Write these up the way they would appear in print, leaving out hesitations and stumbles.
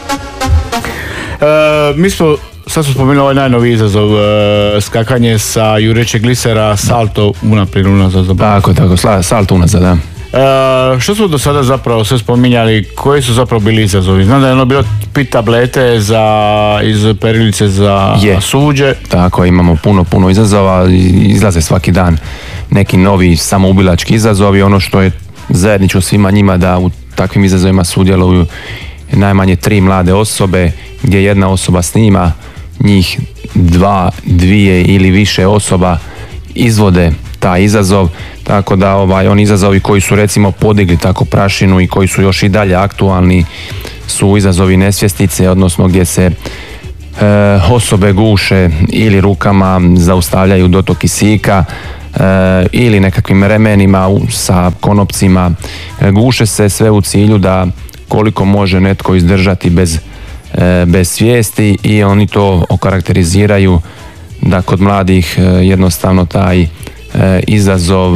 Mi smo, sad smo spomenuli ovaj najnoviji izazov, skakanje sa jurećeg glisera, salto unaprijed, unazad. Tako, salto unazad, da. Što smo do sada zapravo sve spominjali, koji su zapravo bili izazovi? Znam da je ono bilo pit tablete iz perilice za suđe. Tako, imamo puno izazova, izlaze svaki dan neki novi samoubilački izazovi. Ono što je zajedničko svima njima da u takvim izazovima sudjeluju najmanje 3 mlade osobe, gdje jedna osoba snima, njih dvije ili više osoba izvode taj izazov, tako da oni izazovi koji su recimo podigli tako prašinu i koji su još i dalje aktualni su izazovi nesvjestice, odnosno gdje se osobe guše ili rukama zaustavljaju dotok kisika ili nekakvim remenima sa konopcima, guše se sve u cilju da koliko može netko izdržati bez svijesti, i oni to okarakteriziraju da kod mladih jednostavno taj izazov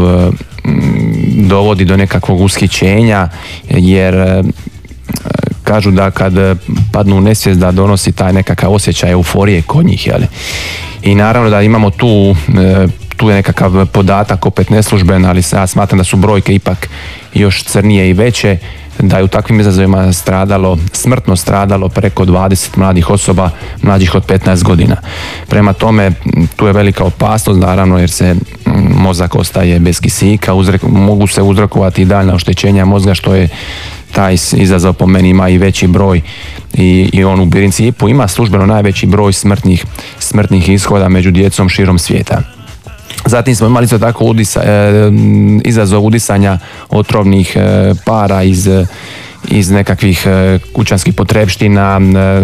dovodi do nekakvog ushićenja, jer kažu da kad padnu u nesvijest da donosi taj nekakav osjećaj euforije kod njih, jel? I naravno da imamo tu je nekakav podatak, opet neslužben, ali ja smatram da su brojke ipak još crnije i veće, da je u takvim izazovima smrtno stradalo preko 20 mladih osoba, mlađih od 15 godina. Prema tome, tu je velika opasnost, naravno, jer se mozak ostaje bez kisika, mogu se uzrokovati i daljna oštećenja mozga, što je taj izazov po meni ima i veći broj i on u principu ima službeno najveći broj smrtnih ishoda među djecom širom svijeta. Zatim smo imali isto tako izazov udisanja otrovnih para iz nekakvih kućanskih potrepština,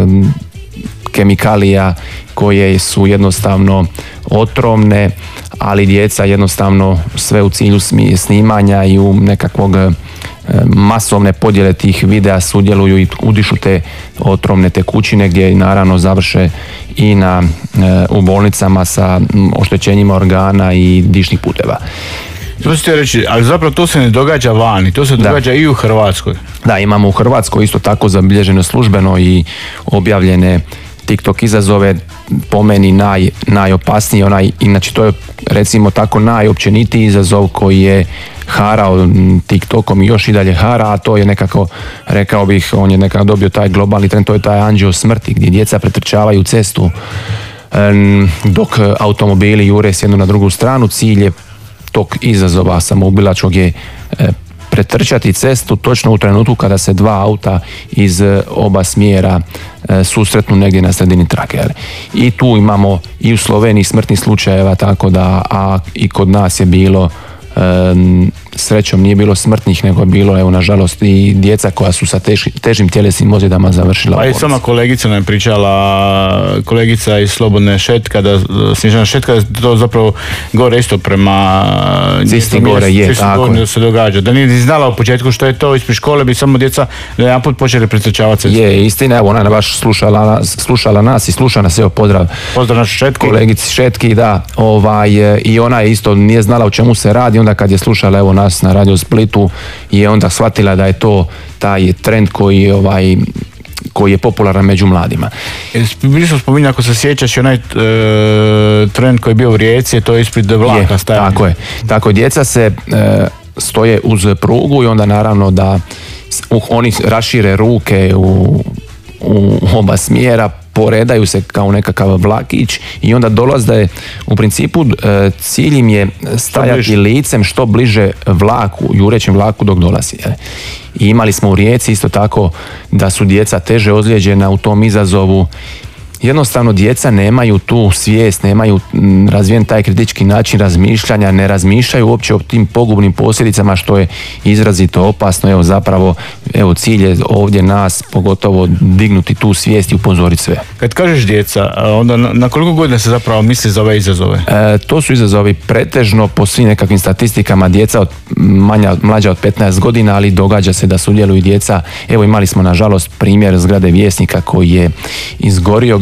kemikalija koje su jednostavno otrovne, ali djeca jednostavno sve u cilju snimanja i u nekakvog masovne podjele tih videa sudjeluju i udišu te otrovne tekućine, gdje naravno završe i u bolnicama sa oštećenjima organa i dišnih puteva. To ćete reći, ali zapravo to se ne događa vani, to se događa i u Hrvatskoj. Da, imamo u Hrvatskoj isto tako zabilježeno službeno i objavljene TikTok izazove, po meni najopasniji, inače to je recimo tako najopćenitiji izazov koji je harao TikTokom i još i dalje hara, a to je nekako, rekao bih, on je nekako dobio taj globalni trend, to je taj anđeo smrti, gdje djeca pretrčavaju cestu dok automobili jure s jednu na drugu stranu. Cilj je tog izazova samoubilačkog je pretrčati cestu točno u trenutku kada se 2 auta iz oba smjera susretnu negdje na sredini trake. I tu imamo i u Sloveniji smrtnih slučajeva, tako da, a i kod nas je bilo, srećom nije bilo smrtnih, nego je bilo, evo, nažalost, i djeca koja su sa težim tjelesnim ozljedama završila. Pa i sama kolegica nam je pričala, kolegica iz Slobodne Šetka, Snježana Šetka, da to zapravo gore isto prema Cisti gore je, tako da se događa. Da nije znala u početku što je to, ispred škole bi samo djeca jedan put počeli pretrčavati cestu. Je, istina, evo, ona je baš slušala nas i sluša nas, evo, pozdrav našu Šetki. Kolegici Šetki, da, i ona je isto nije znala o čemu se radi, onda kad je slušala, evo, nas na Radio Splitu, je onda shvatila da je to taj trend koji je popularan među mladima. Bili smo spominjali, ako se sjećaš, onaj trend koji je bio u Rijeci, to je ispred vlaka stajanje. Tako je, djeca se stoje uz prugu i onda naravno da oni rašire ruke u oba smjera, poredaju se kao nekakav vlakić i onda dolaze, u principu cilj im je stajati licem što bliže vlaku, jurećem vlaku dok dolazi. I imali smo u Rijeci isto tako da su djeca teže ozlijeđena u tom izazovu. Jednostavno djeca nemaju tu svijest, nemaju razvijen taj kritički način razmišljanja, ne razmišljaju uopće o tim pogubnim posljedicama, što je izrazito opasno. Evo, zapravo, cilj je ovdje nas pogotovo dignuti tu svijest i upozoriti sve. Kad kažeš djeca, onda na koliko godina se zapravo misli za ove izazove? To su izazovi pretežno po svim nekakvim statistikama djeca mlađa od 15 godina, ali događa se da sudjeluju djeca. Evo, imali smo nažalost primjer zgrade Vjesnika koji je izgorio, gdje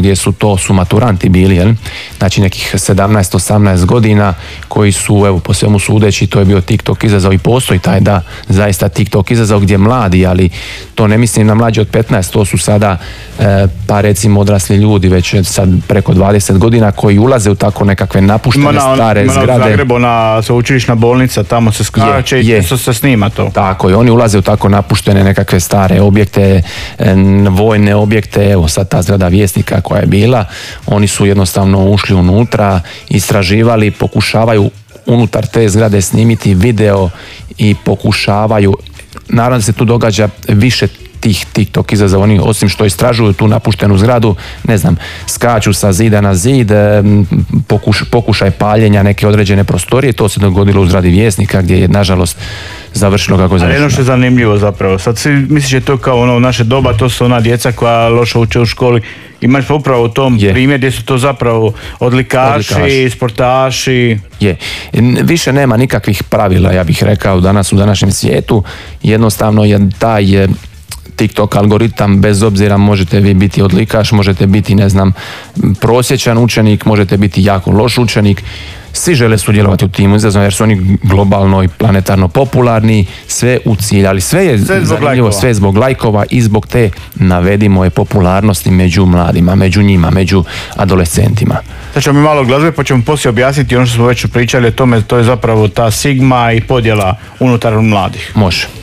gdje su maturanti bili, jel? Znači nekih 17-18 godina koji su, evo, po svemu sudeći, to je bio TikTok izazov i postoji taj, da, zaista TikTok izazov gdje mladi, ali to ne mislim na mlađe od 15, to su sada pa recimo odrasli ljudi već sad preko 20 godina koji ulaze u tako nekakve napuštene stare zgrade. U Zagrebu na sveučilišna bolnica, tamo se skače i se snima to. Tako je, oni ulaze u tako napuštene nekakve stare objekte, vojne objekte, evo sad ta zgrada Vjesnika koja je bila, oni su jednostavno ušli unutra, istraživali, pokušavaju unutar te zgrade snimiti video i pokušavaju, naravno da se tu događa više tih TikTok izazova, oni osim što istražuju tu napuštenu zgradu, ne znam, skaču sa zida na zid, pokušaj paljenja neke određene prostorije, to se dogodilo u zgradi Vjesnika gdje je nažalost završilo kako je završilo. Ali jedno što je zanimljivo zapravo, sad svi misliš je to kao ono naše doba, to su ona djeca koja loše uče u školi, imaš pa upravo u tom primjer gdje su to zapravo odlikaši, sportaši. Više nema nikakvih pravila, ja bih rekao, danas u današnjem svijetu, jednostavno je taj TikTok algoritam, bez obzira možete vi biti odlikaš, možete biti, ne znam, prosječan učenik, možete biti jako loš učenik, svi žele sudjelovati u tim izazovima jer su oni globalno i planetarno popularni, sve u cilj, ali sve je zanimljivo, sve zbog lajkova i zbog te, navedimo je, popularnosti među mladima, među njima, među adolescentima. Sad ćemo mi malo glazbe pa ćemo poslije objasniti ono što smo već pričali o tome, to je zapravo ta sigma i podjela unutar mladih. Može.